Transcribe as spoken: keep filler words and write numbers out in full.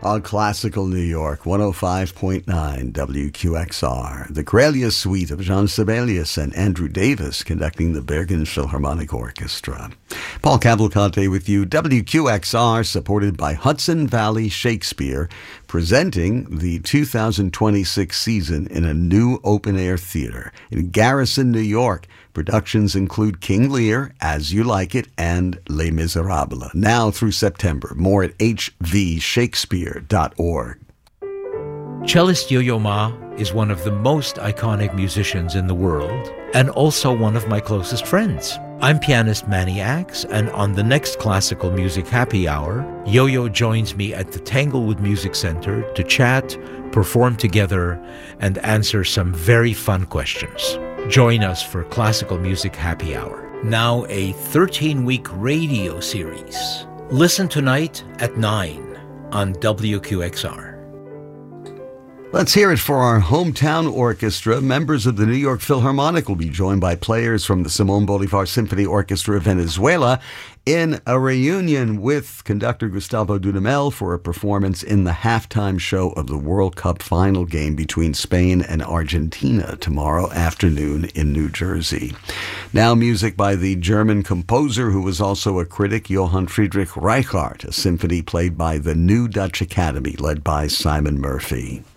On Classical New York, one oh five point nine W Q X R. The Grellia Suite of Jean Sibelius and Andrew Davis conducting the Bergen Philharmonic Orchestra. Paul Cavalcante with you, W Q X R, supported by Hudson Valley Shakespeare, presenting the two thousand twenty-six season in a new open-air theater in Garrison, New York. Productions include King Lear, As You Like It, and Les Miserables. Now through September. More at h v shakespeare dot org. Cellist Yo-Yo Ma is one of the most iconic musicians in the world and also one of my closest friends. I'm pianist Manny Axe, and on the next Classical Music Happy Hour, Yo-Yo joins me at the Tanglewood Music Center to chat, perform together, and answer some very fun questions. Join us for Classical Music Happy Hour, now a thirteen-week radio series. Listen tonight at nine on W Q X R. Let's hear it for our hometown orchestra. Members of the New York Philharmonic will be joined by players from the Simón Bolívar Symphony Orchestra of Venezuela in a reunion with conductor Gustavo Dudamel for a performance in the halftime show of the World Cup final game between Spain and Argentina tomorrow afternoon in New Jersey. Now music by the German composer who was also a critic, Johann Friedrich Reichardt, a symphony played by the New Dutch Academy led by Simon Murphy.